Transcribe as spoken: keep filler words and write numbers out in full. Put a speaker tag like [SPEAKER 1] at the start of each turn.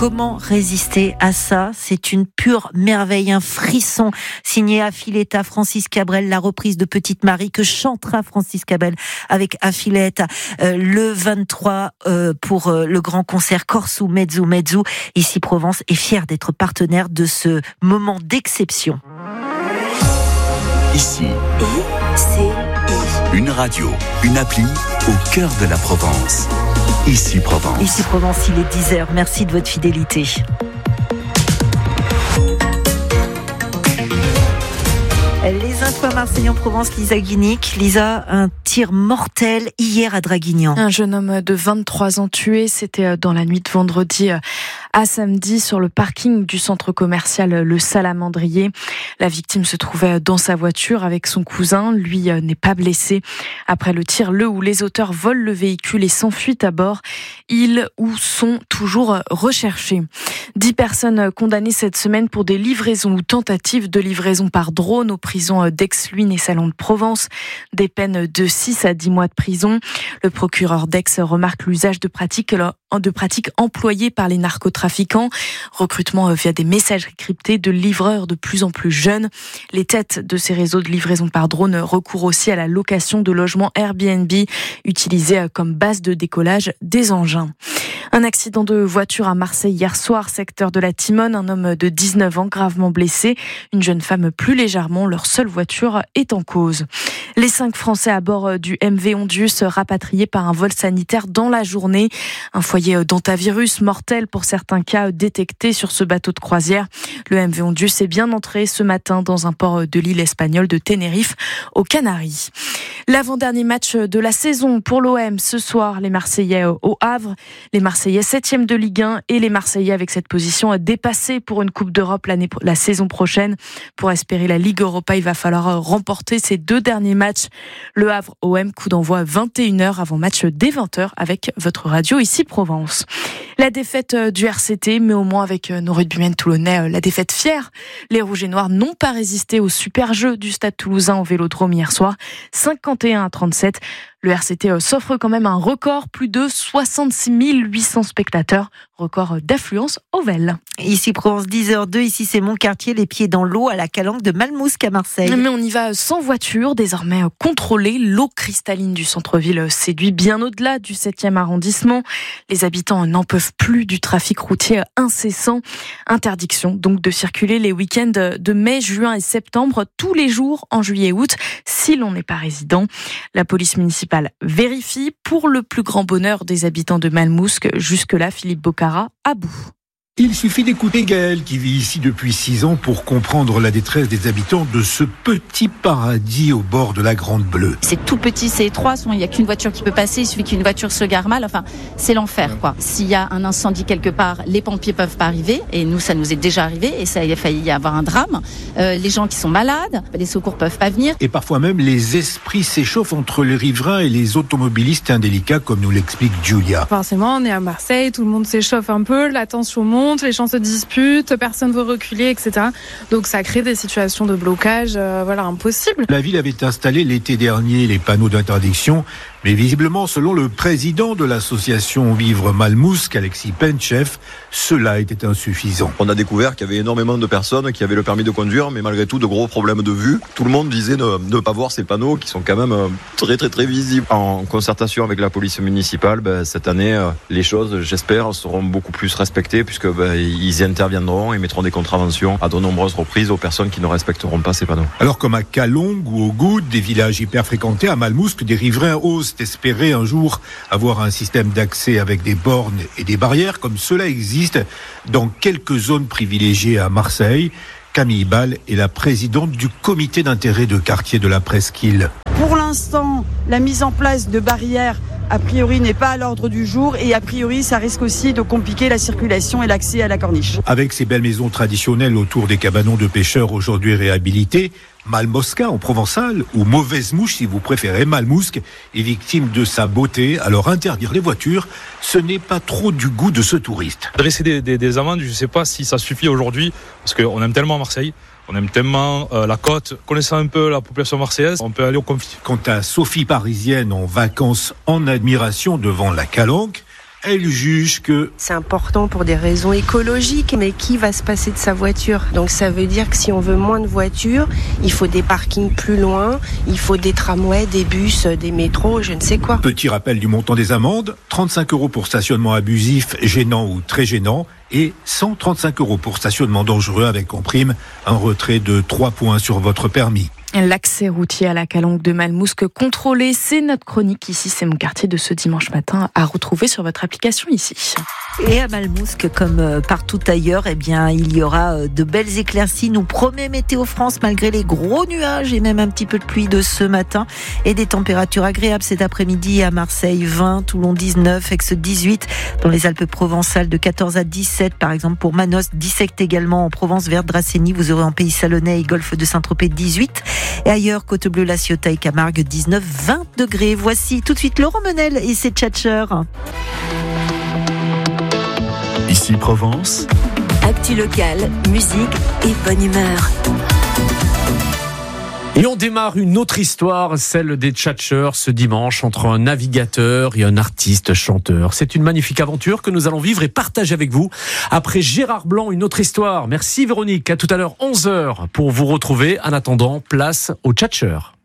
[SPEAKER 1] Comment résister à ça ? C'est une pure merveille, un frisson signé Affiletta, Francis Cabrel, la reprise de Petite Marie que chantera Francis Cabrel avec Affiletta euh, le vingt-trois euh, pour euh, le grand concert Corso Mezzo Mezzo. Ici Provence est fier d'être partenaire de ce moment d'exception.
[SPEAKER 2] Ici,
[SPEAKER 1] I, C, I.
[SPEAKER 2] Une radio, une appli au cœur de la Provence. Ici Provence.
[SPEAKER 1] Ici Provence, il est dix heures. Merci de votre fidélité. Les infos à Marseille en Provence, Lisa Guinic. Lisa, un tir mortel hier à Draguignan.
[SPEAKER 3] Un jeune homme de vingt-trois ans tué, c'était dans la nuit de vendredi à samedi sur le parking du centre commercial Le Salamandrier. La victime se trouvait dans sa voiture avec son cousin. Lui n'est pas blessé. Après le tir, le ou les auteurs volent le véhicule et s'enfuient à bord. Ils ou sont toujours recherchés. Dix personnes condamnées cette semaine pour des livraisons ou tentatives de livraison par drone aux prisons d'Aix-Luynes et Salon de Provence. Des peines de six à dix mois de prison. Le procureur d'Aix remarque l'usage de pratiques, de pratiques employées par les narcotrafiquants. Recrutement via des messageries cryptées de livreurs de plus en plus jeunes. Les têtes de ces réseaux de livraison par drone recourent aussi à la location de logements Airbnb utilisés comme base de décollage des engins. Un accident de voiture à Marseille hier soir, secteur de la Timone. Un homme de dix-neuf ans gravement blessé. Une jeune femme plus légèrement. Leur seule voiture est en cause. Les cinq Français à bord du M V Ondius rapatriés par un vol sanitaire dans la journée. Un foyer d'hantavirus mortel pour certains cas détectés sur ce bateau de croisière. Le M V Ondius est bien entré ce matin dans un port de l'île espagnole de Tenerife, aux Canaries. L'avant-dernier match de la saison pour l'O M ce soir. Les Marseillais au Havre. Les Marseillais septième de Ligue un et les Marseillais avec cette position dépassée pour une Coupe d'Europe l'année, la saison prochaine. Pour espérer la Ligue Europa, il va falloir remporter ces deux derniers matchs. Le Havre O M, coup d'envoi vingt et une heures avant match dès vingt heures avec votre radio ici Provence. La défaite du R C T, mais au moins avec nos rugbymen toulonnais, la défaite fière. Les Rouges et Noirs n'ont pas résisté au super jeu du Stade Toulousain au Vélodrome hier soir, cinquante et un à trente-sept. Le R C T s'offre quand même un record, plus de soixante-six mille huit cents spectateurs, record d'affluence au Vel.
[SPEAKER 1] Ici Provence, dix heures deux, ici c'est mon quartier, les pieds dans l'eau à la calanque de Malmousque à Marseille.
[SPEAKER 3] Mais on y va sans voiture, désormais contrôlée. L'eau cristalline du centre-ville séduit bien au-delà du septième arrondissement. Les habitants n'en peuvent plus du trafic routier incessant. Interdiction donc de circuler les week-ends de mai, juin et septembre, tous les jours en juillet et août, si l'on n'est pas résident. La police municipale vérifie pour le plus grand bonheur des habitants de Malmousque. Jusque-là, Philippe Bocara à bout.
[SPEAKER 4] Il suffit d'écouter Gaël qui vit ici depuis six ans pour comprendre la détresse des habitants de ce petit paradis au bord de la Grande Bleue.
[SPEAKER 5] C'est tout petit, c'est étroit, il n'y a qu'une voiture qui peut passer, il suffit qu'une voiture se gare mal, enfin c'est l'enfer quoi. S'il y a un incendie quelque part, les pompiers peuvent pas arriver et nous ça nous est déjà arrivé et ça a failli y avoir un drame. Euh, les gens qui sont malades, les secours peuvent pas venir.
[SPEAKER 4] Et parfois même les esprits s'échauffent entre les riverains et les automobilistes indélicats comme nous l'explique Julia.
[SPEAKER 6] Forcément on est à Marseille, tout le monde s'échauffe un peu, la tension monte. Les gens se disputent, personne veut reculer, et cetera. Donc ça crée des situations de blocage, euh, voilà, impossibles.
[SPEAKER 4] La ville avait installé l'été dernier les panneaux d'interdiction, mais visiblement, selon le président de l'association Vivre Malmousque, Alexis Penchef, cela était insuffisant.
[SPEAKER 7] On a découvert qu'il y avait énormément de personnes qui avaient le permis de conduire, mais malgré tout de gros problèmes de vue. Tout le monde disait ne, ne pas voir ces panneaux qui sont quand même très très très visibles. En concertation avec la police municipale, ben, cette année, les choses, j'espère, seront beaucoup plus respectées puisque ben, ils y interviendront et mettront des contraventions à de nombreuses reprises aux personnes qui ne respecteront pas ces panneaux.
[SPEAKER 4] Alors comme à Calongue ou au Goude, des villages hyper fréquentés, à Malmousque, des riverains osent espérer un jour avoir un système d'accès avec des bornes et des barrières comme cela existe dans quelques zones privilégiées à Marseille. Camille Ball est la présidente du comité d'intérêt de quartier de la Presqu'île.
[SPEAKER 8] Pour l'instant, la mise en place de barrières a priori n'est pas à l'ordre du jour et a priori ça risque aussi de compliquer la circulation et l'accès à la corniche.
[SPEAKER 4] Avec ces belles maisons traditionnelles autour des cabanons de pêcheurs aujourd'hui réhabilités, Malmosca en provençal, ou Mauvaise Mouche si vous préférez, Malmousque est victime de sa beauté, alors interdire les voitures, ce n'est pas trop du goût de ce touriste.
[SPEAKER 9] Dresser des, des, des amendes, je ne sais pas si ça suffit aujourd'hui, parce qu'on aime tellement Marseille, on aime tellement euh, la côte. Connaissant un peu la population marseillaise, on peut aller au conflit.
[SPEAKER 4] Quant à Sophie parisienne en vacances en admiration devant la Calanque, elle juge que
[SPEAKER 10] c'est important pour des raisons écologiques, mais qui va se passer de sa voiture? Donc ça veut dire que si on veut moins de voitures, il faut des parkings plus loin, il faut des tramways, des bus, des métros, je ne sais quoi.
[SPEAKER 4] Petit rappel du montant des amendes, trente-cinq euros pour stationnement abusif, gênant ou très gênant, et cent trente-cinq euros pour stationnement dangereux avec en prime un retrait de trois points sur votre permis.
[SPEAKER 3] L'accès routier à la Calanque de Malmousque contrôlé, c'est notre chronique ici, c'est mon quartier de ce dimanche matin à retrouver sur votre application ici.
[SPEAKER 1] Et à Malmousque, comme partout ailleurs, eh bien, il y aura de belles éclaircies, nous promet Météo France, malgré les gros nuages et même un petit peu de pluie de ce matin, et des températures agréables cet après-midi à Marseille, vingt, Toulon dix-neuf, Aix dix-huit, dans les Alpes provençales de quatorze à dix-sept, par exemple pour Manos, dix-sept également en Provence, vers Dracénie, vous aurez en Pays Salonnais et Golfe de Saint-Tropez dix-huit, et ailleurs, Côte-Bleue, La Ciotat et Camargue, dix-neuf, vingt degrés. Voici tout de suite Laurent Menel et ses tchatcheurs.
[SPEAKER 2] Ici Provence.
[SPEAKER 11] Actu locale, musique et bonne humeur.
[SPEAKER 12] Et on démarre une autre histoire, celle des tchatcheurs ce dimanche, entre un navigateur et un artiste chanteur. C'est une magnifique aventure que nous allons vivre et partager avec vous. Après Gérard Blanc, une autre histoire. Merci Véronique, à tout à l'heure onze heures pour vous retrouver. En attendant, place aux tchatcheurs.